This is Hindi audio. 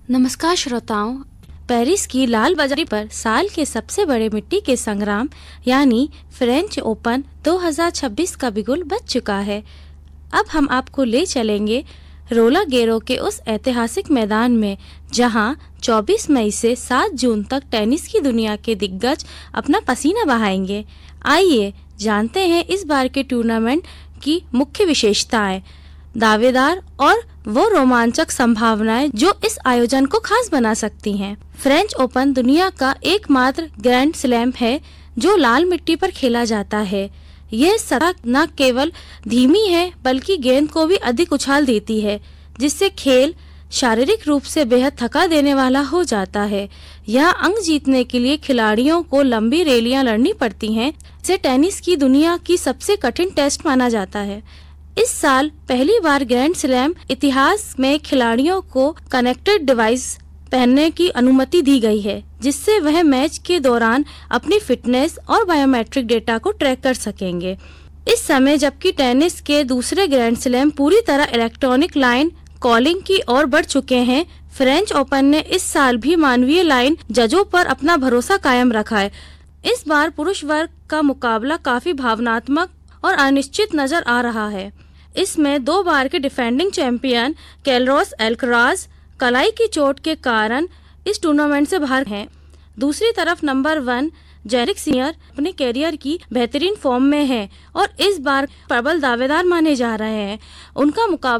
नमस्कार श्रोताओं। पेरिस की लाल बाजारी पर साल के सबसे बड़े मिट्टी के संग्राम यानी फ्रेंच ओपन 2026 का बिगुल बज चुका है। अब हम आपको ले चलेंगे रोला गेरो के उस ऐतिहासिक मैदान में जहां 24 मई से 7 जून तक टेनिस की दुनिया के दिग्गज अपना पसीना बहाएंगे। आइए जानते हैं इस बार के टूर्नामेंट की मुख्य विशेषताएं, दावेदार और वो रोमांचक संभावनाएं जो इस आयोजन को खास बना सकती हैं। फ्रेंच ओपन दुनिया का एकमात्र ग्रैंड स्लैम है जो लाल मिट्टी पर खेला जाता है। यह सतह न केवल धीमी है बल्कि गेंद को भी अधिक उछाल देती है, जिससे खेल शारीरिक रूप से बेहद थका देने वाला हो जाता है। यहाँ अंक जीतने के लिए खिलाड़ियों को लंबी रैलियां लड़नी पड़ती हैं। इसे टेनिस की दुनिया की सबसे कठिन टेस्ट माना जाता है। इस साल पहली बार ग्रैंड स्लैम इतिहास में खिलाड़ियों को कनेक्टेड डिवाइस पहनने की अनुमति दी गई है, जिससे वह मैच के दौरान अपनी फिटनेस और बायोमेट्रिक डेटा को ट्रैक कर सकेंगे। इस समय जबकि टेनिस के दूसरे ग्रैंड स्लैम पूरी तरह इलेक्ट्रॉनिक लाइन कॉलिंग की ओर बढ़ चुके हैं, फ्रेंच ओपन ने इस साल भी मानवीय लाइन जजों पर अपना भरोसा कायम रखा है। इस बार पुरुष वर्ग का मुकाबला काफी भावनात्मक और अनिश्चित नजर आ रहा है। इसमें 2 बार के डिफेंडिंग चैंपियन कैलरोस एल्कराज कलाई की चोट के कारण इस टूर्नामेंट से बाहर हैं। दूसरी तरफ नंबर 1 जेरिक सिनर अपने कैरियर की बेहतरीन फॉर्म में है और इस बार प्रबल दावेदार माने जा रहे हैं। उनका मुकाबला